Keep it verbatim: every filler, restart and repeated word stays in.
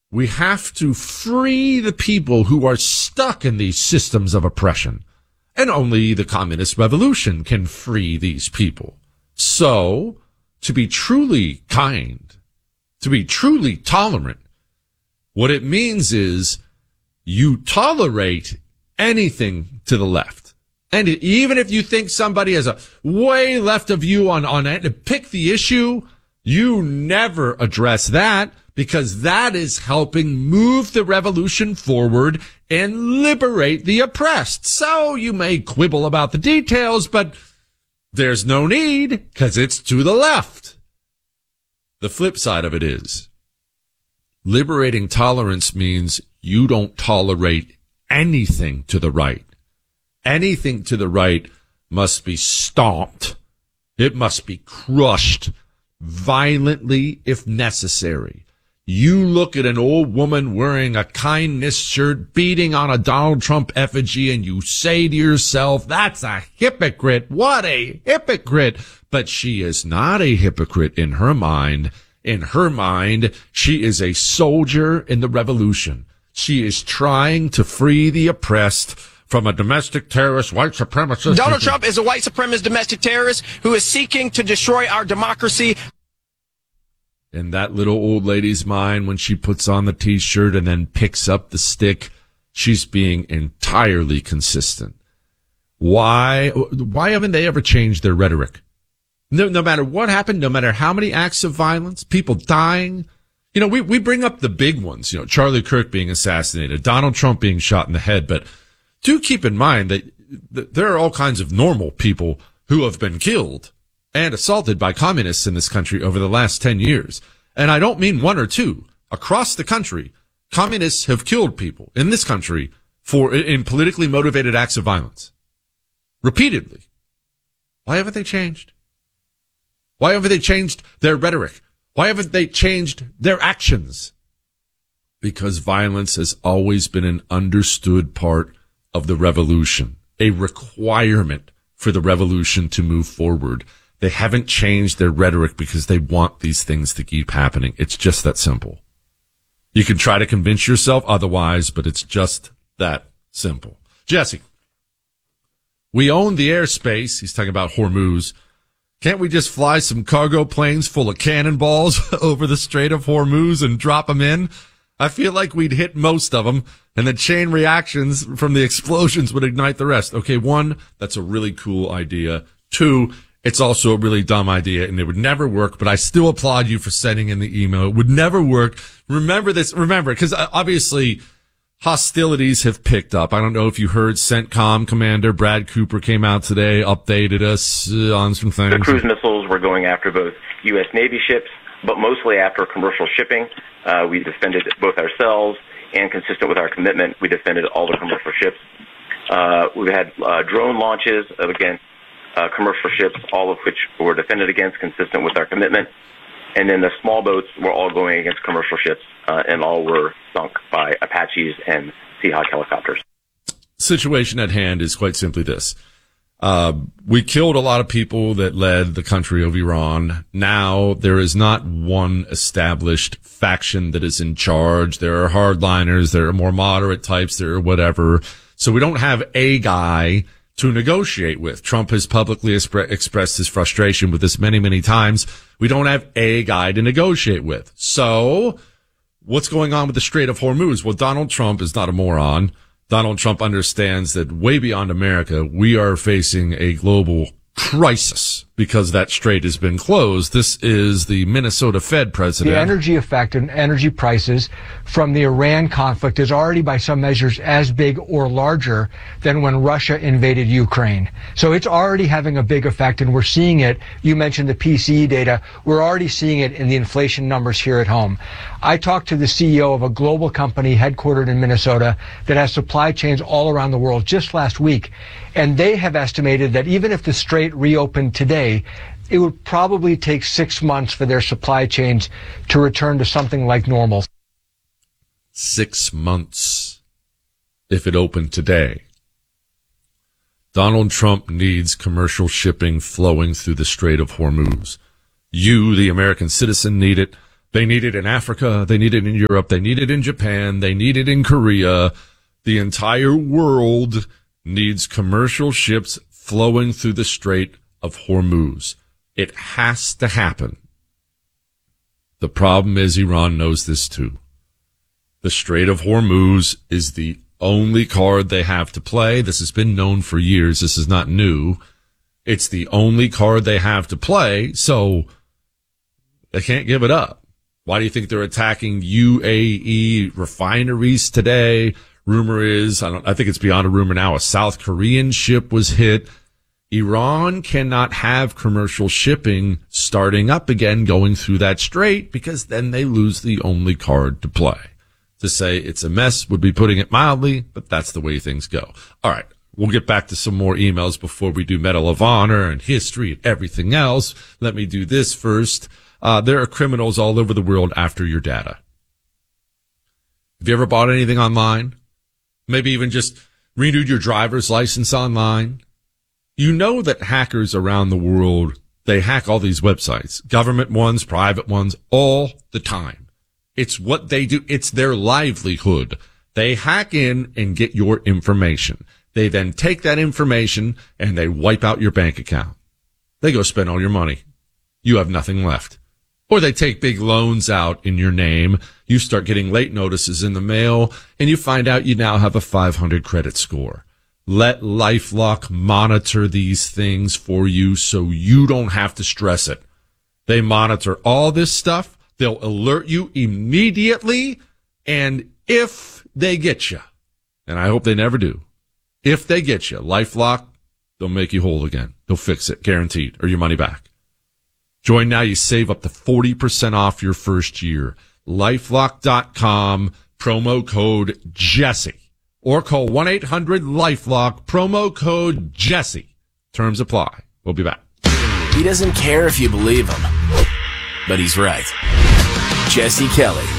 We have to free the people who are stuck in these systems of oppression. And only the communist revolution can free these people. So, to be truly kind, to be truly tolerant, what it means is you tolerate anything to the left. And even if you think somebody is a way left of you on, on it, pick the issue, you never address that because that is helping move the revolution forward and liberate the oppressed. So you may quibble about the details, but there's no need because it's to the left. The flip side of it is liberating tolerance means you don't tolerate anything to the right. Anything to the right must be stomped. It must be crushed violently if necessary. You look at an old woman wearing a kindness shirt, beating on a Donald Trump effigy, and you say to yourself, that's a hypocrite. What a hypocrite. But she is not a hypocrite in her mind. In her mind, she is a soldier in the revolution. She is trying to free the oppressed from a domestic terrorist, white supremacist. Donald Trump is a white supremacist domestic terrorist who is seeking to destroy our democracy. In that little old lady's mind, when she puts on the T-shirt and then picks up the stick, she's being entirely consistent. Why, why haven't they ever changed their rhetoric? No, no matter what happened, no matter how many acts of violence, people dying. You know, we, we bring up the big ones, you know, Charlie Kirk being assassinated, Donald Trump being shot in the head, but do keep in mind that, that there are all kinds of normal people who have been killed and assaulted by communists in this country over the last ten years. And I don't mean one or two. Across the country, communists have killed people in this country for, in politically motivated acts of violence. Repeatedly. Why haven't they changed? Why haven't they changed their rhetoric? Why haven't they changed their actions? Because violence has always been an understood part of the revolution, a requirement for the revolution to move forward. They haven't changed their rhetoric because they want these things to keep happening. It's just that simple. You can try to convince yourself otherwise, but it's just that simple. Jesse, we own the airspace. He's talking about Hormuz. Can't we just fly some cargo planes full of cannonballs over the Strait of Hormuz and drop them in? I feel like we'd hit most of them, and the chain reactions from the explosions would ignite the rest. Okay, one, that's a really cool idea. Two, it's also a really dumb idea, and it would never work, but I still applaud you for sending in the email. It would never work. Remember this, remember, because obviously hostilities have picked up. I don't know if you heard CENTCOM Commander Brad Cooper came out today, updated us uh, on some things. The cruise missiles were going after both U S Navy ships, but mostly after commercial shipping. Uh, we defended both ourselves, and consistent with our commitment, we defended all the commercial ships. Uh, we've had uh, drone launches against uh, commercial ships, all of which were defended against, consistent with our commitment. And then the small boats were all going against commercial ships, uh, and all were sunk by Apaches and Seahawk helicopters. Situation at hand is quite simply this. Uh, we killed a lot of people that led the country of Iran. Now there is not one established faction that is in charge. There are hardliners, there are more moderate types, there are whatever. So we don't have a guy to negotiate with. Trump has publicly expre- expressed his frustration with this many, many times. We don't have a guy to negotiate with. So what's going on with the Strait of Hormuz? Well, Donald Trump is not a moron. Donald Trump understands that way beyond America, we are facing a global crisis because that strait has been closed. This is the Minnesota Fed president. The energy effect and energy prices from the Iran conflict is already by some measures as big or larger than when Russia invaded Ukraine. So it's already having a big effect, and we're seeing it. You mentioned the P C E data. We're already seeing it in the inflation numbers here at home. I talked to the C E O of a global company headquartered in Minnesota that has supply chains all around the world just last week, and they have estimated that even if the strait reopened today, it would probably take six months for their supply chains to return to something like normal. Six months if it opened today. Donald Trump needs commercial shipping flowing through the Strait of Hormuz. You, the American citizen, need it. They need it in Africa. They need it in Europe. They need it in Japan. They need it in Korea. The entire world needs commercial ships flowing through the Strait of Hormuz. It has to happen. The problem is Iran knows this too. The Strait of Hormuz is the only card they have to play. This has been known for years. This is not new. It's the only card they have to play, so they can't give it up. Why do you think they're attacking U A E refineries today? Rumor is, I don't, I think it's beyond a rumor now, a South Korean ship was hit. Iran cannot have commercial shipping starting up again going through that strait because then they lose the only card to play. To say it's a mess would be putting it mildly, but that's the way things go. All right. We'll get back to some more emails before we do Medal of Honor and history and everything else. Let me do this first. Uh, there are criminals all over the world after your data. Have you ever bought anything online? Maybe even just renewed your driver's license online? You know that hackers around the world, they hack all these websites, government ones, private ones, all the time. It's what they do. It's their livelihood. They hack in and get your information. They then take that information and they wipe out your bank account. They go spend all your money. You have nothing left. Or they take big loans out in your name. You start getting late notices in the mail and you find out you now have a five hundred credit score. Let LifeLock monitor these things for you so you don't have to stress it. They monitor all this stuff. They'll alert you immediately. And if they get you, and I hope they never do, if they get you, LifeLock, they'll make you whole again. They'll fix it, guaranteed, or your money back. Join now. You save up to forty percent off your first year. LifeLock dot com, promo code Jesse. Or call one eight hundred LifeLock, promo code Jesse. Terms apply. We'll be back. He doesn't care if you believe him, but he's right. Jesse Kelly.